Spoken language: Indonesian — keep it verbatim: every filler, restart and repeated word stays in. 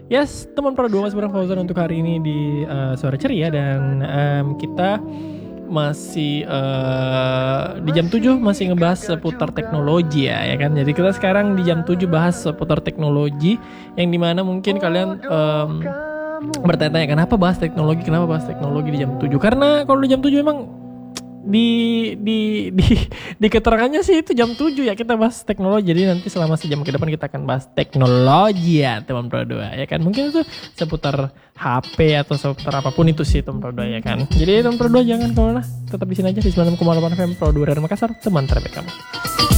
Yes, teman Pro dua masih bareng Fauzan untuk hari ini di uh, Suara Ceria. Dan um, kita masih uh, di jam tujuh masih ngebahas seputar teknologi ya, ya kan. Jadi kita sekarang di jam tujuh bahas seputar teknologi, yang dimana mungkin kalian um, bertanya-tanya kenapa bahas teknologi, kenapa bahas teknologi di jam tujuh. Karena kalau di jam tujuh emang di di di di keterangannya sih itu jam tujuh ya kita bahas teknologi. Jadi nanti selama sejam ke depan kita akan bahas teknologi ya teman Pro dua ya kan. Mungkin itu seputar H P atau seputar apapun itu sih teman Pro dua ya kan. Jadi teman Pro dua jangan kemana, tetap di sini aja di sembilan puluh enam koma delapan F M Pro dua dari Makassar, teman terbaik kamu.